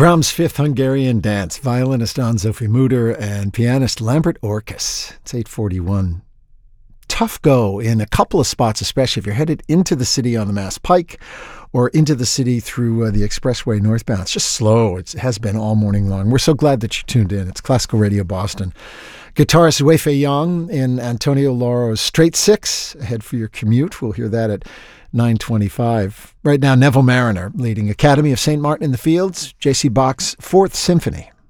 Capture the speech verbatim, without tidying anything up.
Brahms' Fifth Hungarian Dance, violinist Anne-Sophie Mutter and pianist Lambert Orkes. It's eight forty-one. Tough go in a couple of spots, especially if you're headed into the city on the Mass Pike or into the city through uh, the expressway northbound. It's just slow. It's, it has been all morning long. We're so glad that you tuned in. It's Classical Radio Boston. Guitarist Wei-Fei Yang in Antonio Lauro's Straight Six, ahead for your commute. We'll hear that at nine twenty-five. Right now, Neville Marriner leading Academy of Saint Martin in the Fields, J C Bach's Fourth Symphony.